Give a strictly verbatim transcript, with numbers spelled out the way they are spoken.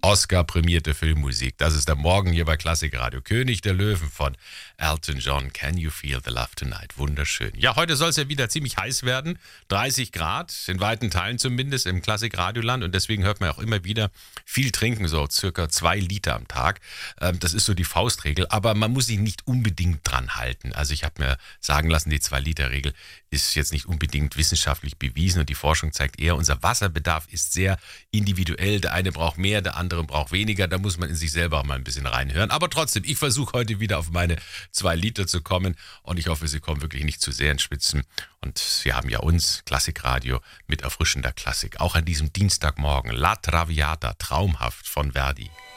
Oscar-prämierte Filmmusik. Das ist der Morgen hier bei Klassikradio. König der Löwen von Elton John. Can you feel the love tonight? Wunderschön. Ja, heute soll es ja wieder ziemlich heiß werden. dreißig Grad, in weiten Teilen zumindest im Klassikradioland. Und deswegen hört man auch immer wieder viel trinken, so circa zwei Liter am Tag. Das ist so die Faustregel. Aber man muss sich nicht unbedingt dran halten. Also ich habe mir sagen lassen, die zwei Liter Regel ist jetzt nicht unbedingt wissenschaftlich bewiesen. Und die Forschung zeigt eher, unser Wasserbedarf ist sehr individuell. Der eine braucht mehr, der andere braucht weniger. Da muss man in sich selber auch mal ein bisschen reinhören. Aber trotzdem, ich versuche heute wieder auf meine zwei Liter zu kommen. Und ich hoffe, Sie kommen wirklich nicht zu sehr ins Schwitzen. Und Sie haben ja uns, Klassikradio, mit erfrischender Klassik. Auch an diesem Dienstagmorgen. La Traviata, traumhaft von Verdi.